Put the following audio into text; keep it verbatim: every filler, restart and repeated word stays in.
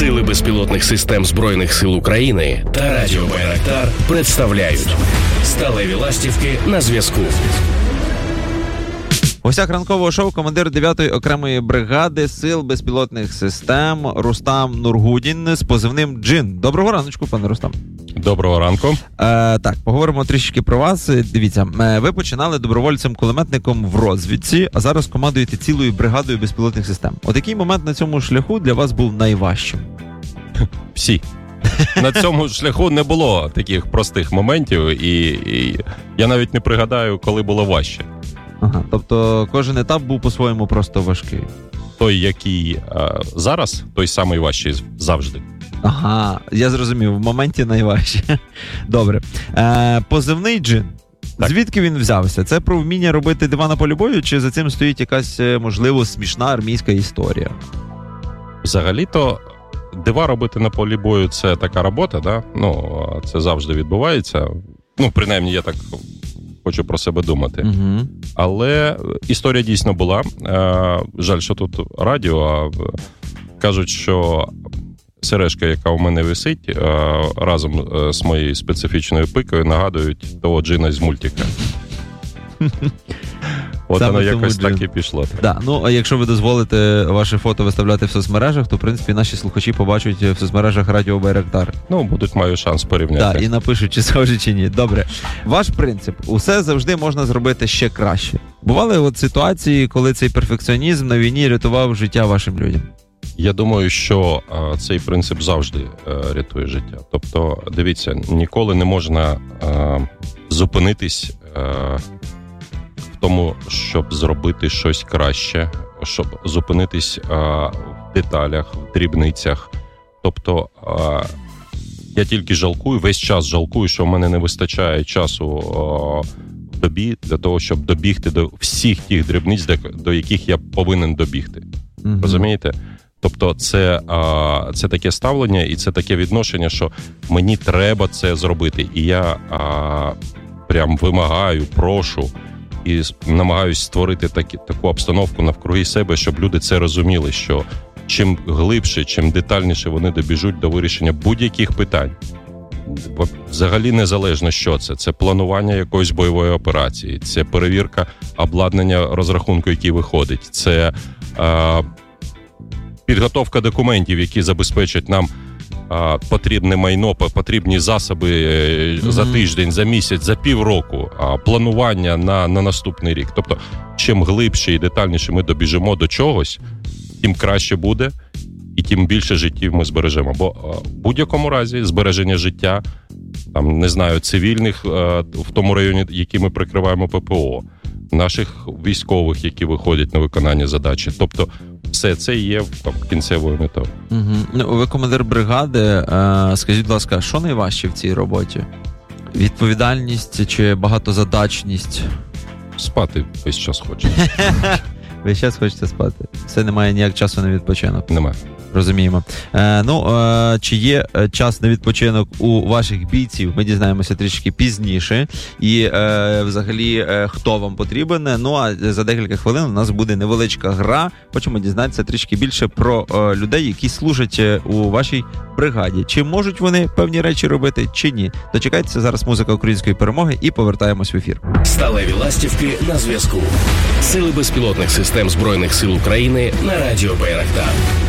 Сили безпілотних систем Збройних сил України та Радіо Байрактар представляють сталеві ластівки на зв'язку. В гостях ранкового шоу командир дев'ятої окремої бригади Сил безпілотних систем Рустам Нургудін з позивним Джин. Доброго раночку, пане Рустам. Доброго ранку. Е, так, поговоримо трішки про вас. Дивіться, ви починали добровольцем-кулеметником в розвідці, а зараз командуєте цілою бригадою безпілотних систем. От який момент на цьому шляху для вас був найважчим? Всі. На цьому шляху не було таких простих моментів, і, і я навіть не пригадаю, коли було важче. Ага, тобто кожен етап був по-своєму просто важкий. Той, який а, зараз, той самий важчий завжди. Ага, я зрозумів, в моменті найважче. Добре. Е, позивний Джин. Так. Звідки він взявся? Це про вміння робити дива на полі бою, чи за цим стоїть якась, можливо, смішна армійська історія? Взагалі-то дива робити на полі бою – це така робота, да? Ну, це завжди відбувається. Ну, принаймні, я так хочу про себе думати. Угу. Але історія дійсно була. Жаль, що тут радіо, а кажуть, що сережка, яка у мене висить, разом з моєю специфічною пикою нагадують того Джина з мультика. От саме воно якось Джин. Так і пішло. Да, ну, а якщо ви дозволите ваше фото виставляти в соцмережах, то, в принципі, наші слухачі побачать в соцмережах Радіо Байрактар. Ну, будуть маю шанс порівняти. Так, да, і напишуть, чи схоже, чи ні. Добре. Ваш принцип. Усе завжди можна зробити ще краще. Бували от ситуації, коли цей перфекціонізм на війні рятував життя вашим людям? Я думаю, що а, цей принцип завжди а, рятує життя. Тобто, дивіться, ніколи не можна а, зупинитись а, в тому, щоб зробити щось краще, щоб зупинитись а, в деталях, в дрібницях. Тобто, а, я тільки жалкую, весь час жалкую, що в мене не вистачає часу а, в добі для того, щоб добігти до всіх тих дрібниць, до, до яких я повинен добігти. Mm-hmm. Розумієте? Тобто це, а, це таке ставлення і це таке відношення, що мені треба це зробити. І я а, прям вимагаю, прошу і намагаюсь створити такі, таку обстановку навкруги себе, щоб люди це розуміли, що чим глибше, чим детальніше вони добіжуть до вирішення будь-яких питань. Взагалі незалежно, що це. Це планування якоїсь бойової операції, це перевірка обладнання розрахунку, який виходить, це а, підготовка документів, які забезпечать нам а, потрібне майно, потрібні засоби mm-hmm. за тиждень, за місяць, за півроку, а, планування на, на наступний рік. Тобто, чим глибше і детальніше ми добіжимо до чогось, тим краще буде і тим більше життів ми збережемо. Бо а, в будь-якому разі збереження життя, там, не знаю, цивільних а, в тому районі, який ми прикриваємо ППО, наших військових, які виходять на виконання задачі. Тобто, все це є там, кінцевою метою. Угу. Ну, ви командир бригади. Е, скажіть, будь ласка, що найважче в цій роботі? Відповідальність чи багатозадачність? Спати весь час хочеться. Весь час хочеться спати. Все, немає ніяк часу на відпочинок. Немає. Розуміємо. Е, ну, е, чи є час на відпочинок у ваших бійців, ми дізнаємося трішки пізніше. І е, взагалі, е, хто вам потрібен. Ну, а за декілька хвилин у нас буде невеличка гра. Хочемо дізнатися трішки більше про е, людей, які служать у вашій бригаді. Чи можуть вони певні речі робити, чи ні. Дочекайтеся, зараз музика української перемоги і повертаємось в ефір. Сталеві ластівки на зв'язку. Сили безпілотних систем Збройних сил України на Радіо Байрактар.